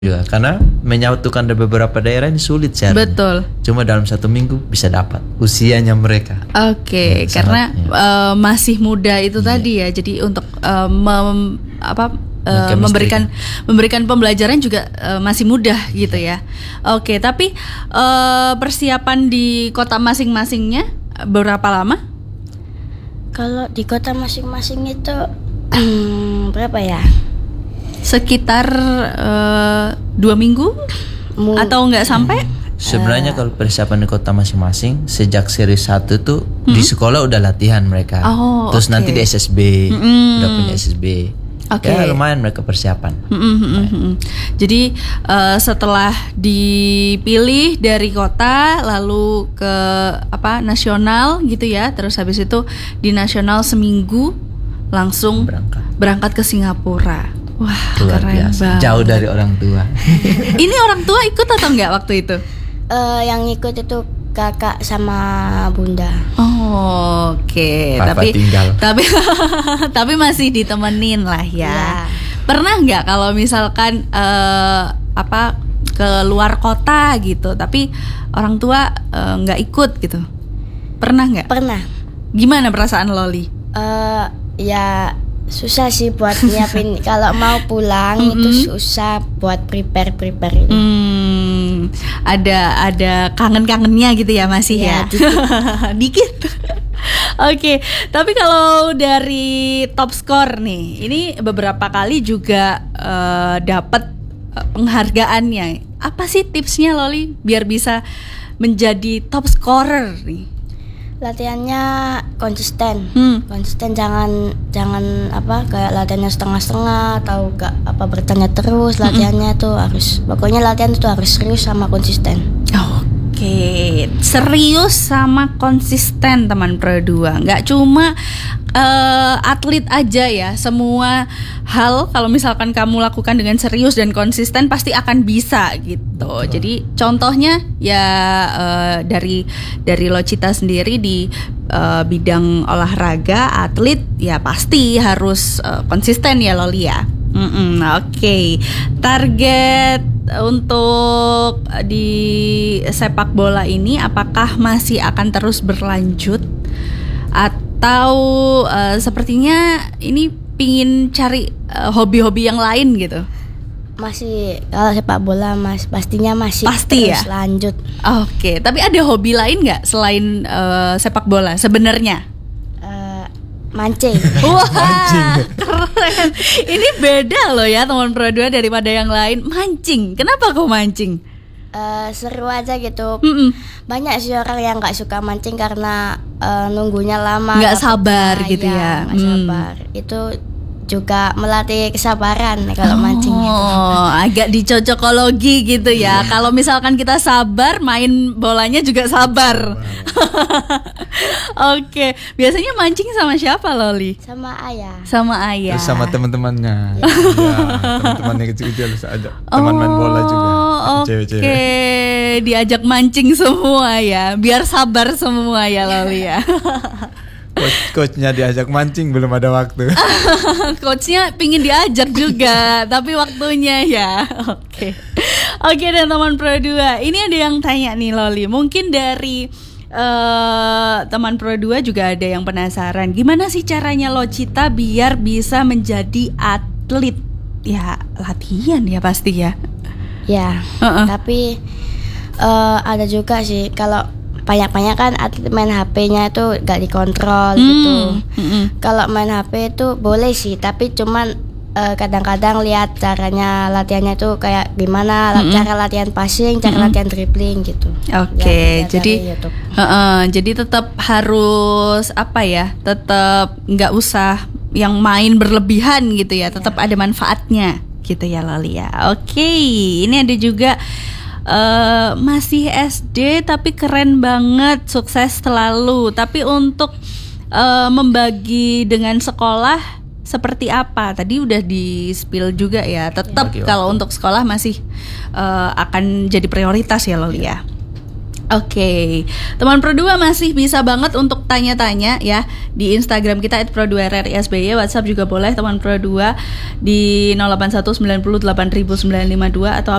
juga karena menyatukan dari beberapa daerah ini sulit sih. Betul. Cuma dalam 1 minggu bisa dapat usianya mereka. Oke, karena masih muda itu tadi ya. Jadi untuk memberikan pembelajaran juga masih mudah gitu ya. Oke, tapi persiapan di kota masing-masingnya berapa lama? Kalau di kota masing-masing itu berapa ya? Sekitar 2 minggu atau nggak sampai? Sebenarnya kalau persiapan di kota masing-masing sejak seri 1 tuh di sekolah udah latihan mereka. Terus nanti di SSB udah punya SSB. Ya lumayan mereka persiapan. Jadi setelah dipilih dari kota lalu ke nasional gitu ya. Terus habis itu di nasional seminggu langsung berangkat ke Singapura. Wah, luar keren biasa. banget. Jauh dari orang tua. Ini orang tua ikut atau enggak waktu itu? Yang ikut itu kakak sama bunda. Oh, oke. Tapi masih ditemenin lah ya. Pernah nggak kalau misalkan ke luar kota gitu, tapi orang tua nggak ikut gitu? Pernah nggak? Pernah. Gimana perasaan Loli? Ya susah sih buat nyiapin. Kalau mau pulang itu susah buat prepare ini. Ada kangen-kangennya gitu ya masih ya. Dikit. Oke, tapi kalau dari top score nih, ini beberapa kali juga dapat penghargaannya. Apa sih tipsnya Loli biar bisa menjadi top scorer nih? Latihannya konsisten, jangan kayak latihannya setengah-setengah atau bertanya terus. Latihannya tuh pokoknya latihan itu harus serius sama konsisten. Oke, serius sama konsisten teman Pro 2. Nggak cuma atlet aja ya. Semua hal kalau misalkan kamu lakukan dengan serius dan konsisten pasti akan bisa gitu. Jadi contohnya ya dari Locita sendiri di bidang olahraga atlet ya pasti harus konsisten ya Loli ya. Oke. Target untuk di sepak bola ini apakah masih akan terus berlanjut atau sepertinya ini pingin cari hobi-hobi yang lain gitu? Masih, kalau sepak bola pastinya masih terus lanjut. Oke, tapi ada hobi lain nggak selain sepak bola sebenarnya? Mancing. Wah, keren. Ini beda loh ya teman Pro 2 daripada yang lain. Mancing, kenapa kok mancing? Seru aja gitu. Banyak sih orang yang nggak suka mancing karena nunggunya lama, nggak sabar gitu ya. Nggak sabar. Itu juga melatih kesabaran kalau mancing gitu. Agak dicocokologi gitu ya. Kalau misalkan kita sabar, main bolanya juga sabar. Oke, biasanya mancing sama siapa Loli? Sama ayah. Sama ayah. Terus sama teman-temannya. Ya, teman-temannya kecil-kecil bisa ajak teman main bola juga. Cewek-cewek. Oke, diajak mancing semua ya. Biar sabar semua ya Loli ya. Coachnya diajak mancing belum ada waktu. Coachnya pingin diajak juga tapi waktunya ya. Oke dan teman Pro 2, ini ada yang tanya nih Loli. Mungkin dari teman Pro 2 juga ada yang penasaran, gimana sih caranya Locita biar bisa menjadi atlet? Ya latihan ya pasti ya. Ya, tapi ada juga sih kalau banyak-banyak kan atlet main HP-nya itu gak dikontrol gitu. Kalau main HP itu boleh sih, tapi cuman kadang-kadang lihat caranya latihannya itu kayak gimana, cara latihan passing, cara latihan dribbling gitu. Oke, jadi tetap harus tetap nggak usah yang main berlebihan gitu ya, tetap ada manfaatnya gitu ya Loli ya. Oke, ini ada juga masih SD tapi keren banget, sukses selalu. Tapi untuk membagi dengan sekolah seperti apa? Tadi udah di-spill juga ya. Tetap kalau untuk sekolah masih akan jadi prioritas ya Loli ya. Oke, teman Pro2 masih bisa banget untuk tanya-tanya ya di Instagram kita @pro2rrsby, WhatsApp juga boleh teman Pro2 di 081 90 8952 atau